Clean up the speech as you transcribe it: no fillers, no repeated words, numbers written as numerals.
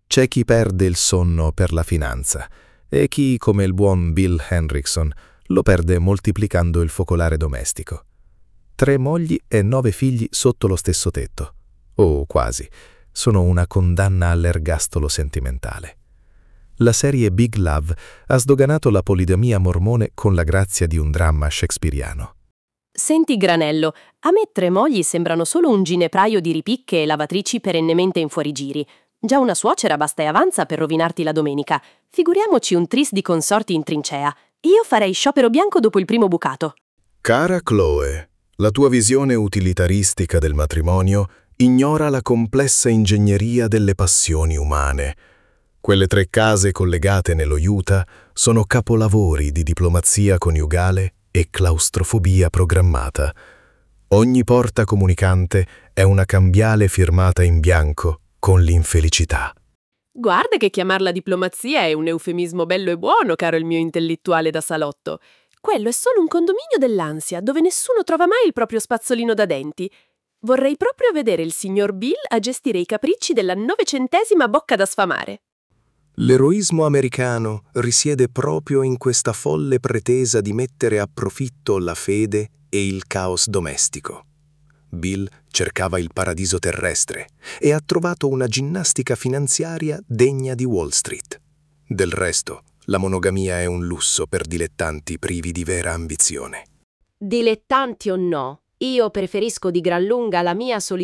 C'è chi perde il sonno per la finanza e chi, come il buon Bill Henrickson, lo perde moltiplicando il focolare domestico. 3 mogli e 9 figli sotto lo stesso tetto. O quasi. Sono una condanna all'ergastolo sentimentale. La serie Big Love ha sdoganato la poligamia mormone con la grazia di un dramma shakespeariano. Senti, Granello, a me 3 mogli sembrano solo un ginepraio di ripicche e lavatrici perennemente in fuorigiri. Già una suocera basta e avanza per rovinarti la domenica. Figuriamoci un tris di consorti in trincea. Io farei sciopero bianco dopo il primo bucato. Cara Chloe, la tua visione utilitaristica del matrimonio ignora la complessa ingegneria delle passioni umane. Quelle 3 case collegate nello Utah sono capolavori di diplomazia coniugale e claustrofobia programmata. Ogni porta comunicante è una cambiale firmata in bianco con l'infelicità. Guarda che chiamarla diplomazia è un eufemismo bello e buono, caro il mio intellettuale da salotto. Quello è solo un condominio dell'ansia, dove nessuno trova mai il proprio spazzolino da denti. Vorrei proprio vedere il signor Bill a gestire i capricci della 900ª bocca da sfamare. L'eroismo americano risiede proprio in questa folle pretesa di mettere a profitto la fede e il caos domestico. Bill cercava il paradiso terrestre e ha trovato una ginnastica finanziaria degna di Wall Street. Del resto, la monogamia è un lusso per dilettanti privi di vera ambizione. Dilettanti o no, io preferisco di gran lunga la mia solitudine